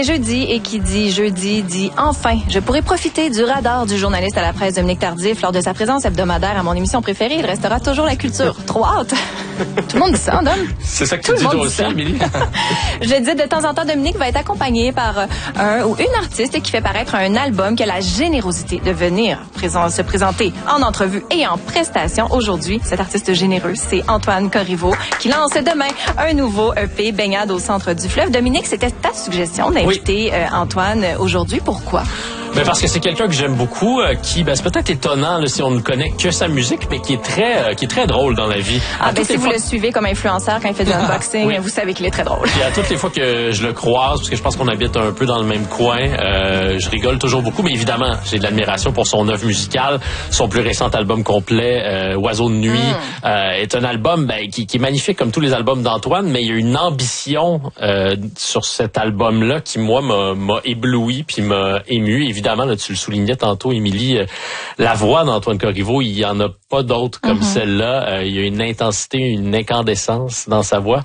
Jeudi, et qui dit jeudi dit enfin. Je pourrai profiter du radar du journaliste à la presse Dominique Tardif lors de sa présence hebdomadaire à mon émission préférée. Il restera toujours la culture. Trop hâte. Tout le monde dit ça, hein, Dom? C'est ça que tu dis toi aussi, Émilie? Je dis de temps en temps, Dominique va être accompagné par un ou une artiste qui fait paraître un album qui a la générosité de venir se présenter en entrevue et en prestation. Aujourd'hui, cet artiste généreux, c'est Antoine Corriveau qui lance demain un nouveau EP, Baignade au centre du fleuve. Dominique, c'était ta suggestion d'inviter Antoine aujourd'hui. Pourquoi? Ben parce que c'est quelqu'un que j'aime beaucoup, c'est peut-être étonnant là, si on ne connaît que sa musique, mais qui est très drôle dans la vie. Si vous le suivez comme influenceur quand il fait du unboxing, vous savez qu'il est très drôle. Puis à toutes les fois que je le croise, parce que je pense qu'on habite un peu dans le même coin, je rigole toujours beaucoup, mais évidemment, j'ai de l'admiration pour son œuvre musicale. Son plus récent album complet, Oiseau de nuit, est un album qui est magnifique comme tous les albums d'Antoine, mais il y a une ambition sur cet album-là qui, moi, m'a ébloui puis m'a ému. Évidemment, là, tu le soulignais tantôt, Émilie, la voix d'Antoine Corriveau, il y en a pas d'autres comme celle-là. Il y a une intensité, une incandescence dans sa voix.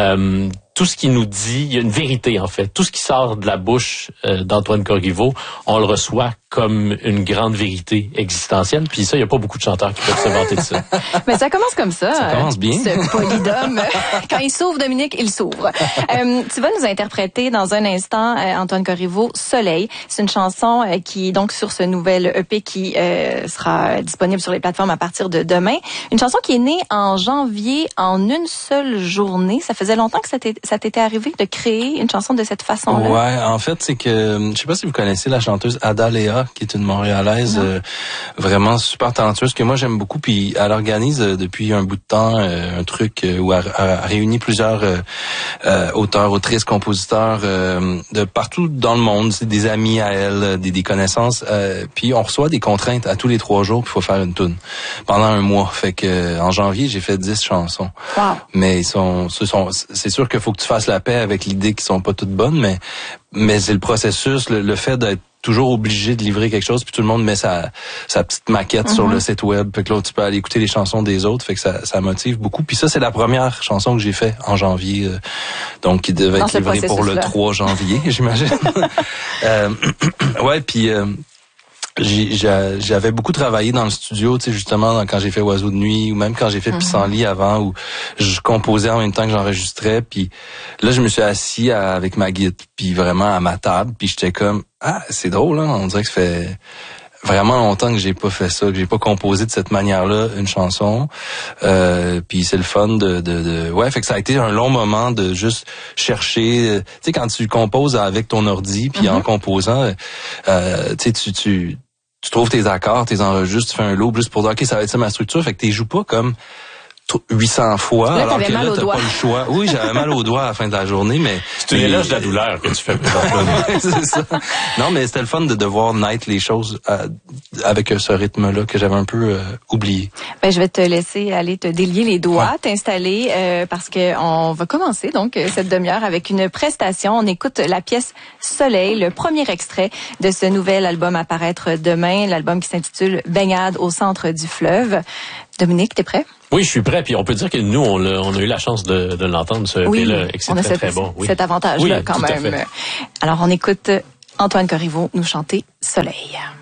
Tout ce qu'il nous dit, il y a une vérité en fait. Tout ce qui sort de la bouche d'Antoine Corriveau, on le reçoit comme une grande vérité existentielle. Puis ça, il y a pas beaucoup de chanteurs qui peuvent se vanter de ça. Mais ça commence comme ça. Ça commence bien. Ce polydome. Quand il s'ouvre, Dominique, il s'ouvre. Tu vas nous interpréter dans un instant, Antoine Corriveau, Soleil. C'est une chanson qui est donc sur ce nouvel EP qui sera disponible sur les plateformes à partir de demain. Une chanson qui est née en janvier en une seule journée. Ça faisait longtemps que ça t'était arrivé de créer une chanson de cette façon-là? Ouais, en fait, c'est que, je sais pas si vous connaissez la chanteuse Ada Léa, qui est une Montréalaise vraiment super talentueuse, que moi j'aime beaucoup, puis elle organise depuis un bout de temps un truc où elle réunit plusieurs auteurs, autrices, compositeurs de partout dans le monde, c'est des amis à elle, des connaissances, puis on reçoit des contraintes à tous les 3 jours, puis il faut faire une toune pendant un mois. Fait que en janvier, j'ai fait 10 chansons. Wow. Mais c'est sûr qu'il faut que tu fasses la paix avec l'idée qu'ils sont pas toutes bonnes, mais c'est le processus, le fait d'être toujours obligé de livrer quelque chose, puis tout le monde met sa petite maquette sur le site web, fait que là tu peux aller écouter les chansons des autres, fait que ça motive beaucoup. Puis ça, c'est la première chanson que j'ai fait en janvier, donc qui devait être livrée pour le 3 janvier, j'imagine. Ouais, puis j'avais beaucoup travaillé dans le studio, tu sais, justement quand j'ai fait Oiseau de nuit, ou même quand j'ai fait Pissenlit avant, où je composais en même temps que j'enregistrais. Puis là, je me suis assis avec ma guitare, puis vraiment à ma table, puis j'étais comme c'est drôle, hein, on dirait que ça fait vraiment longtemps que j'ai pas fait ça, que j'ai pas composé de cette manière-là une chanson. Puis c'est le fun fait que ça a été un long moment de juste chercher, tu sais, quand tu composes avec ton ordi, puis en composant, tu trouves tes accords, tes enregistres, tu fais un loop juste pour dire OK, ça va être ça ma structure, fait que tu joues pas comme 800 fois, là, alors que là, t'as pas le choix. Oui, j'avais mal aux doigts à la fin de la journée, mais... C'est une éloge de la douleur que tu fais. C'est ça. Non, mais c'était le fun de devoir naître les choses avec ce rythme-là que j'avais un peu oublié. Je vais te laisser aller te délier les doigts, t'installer, parce que on va commencer donc cette demi-heure avec une prestation. On écoute la pièce Soleil, le premier extrait de ce nouvel album à paraître demain, l'album qui s'intitule Baignade au centre du fleuve. Dominique, t'es prêt? Oui, je suis prêt. Puis on peut dire que nous, on a eu la chance de l'entendre, ce EP-là, et que c'est très bon. Oui, cet avantage-là quand même. Alors, on écoute Antoine Corriveau nous chanter Soleil.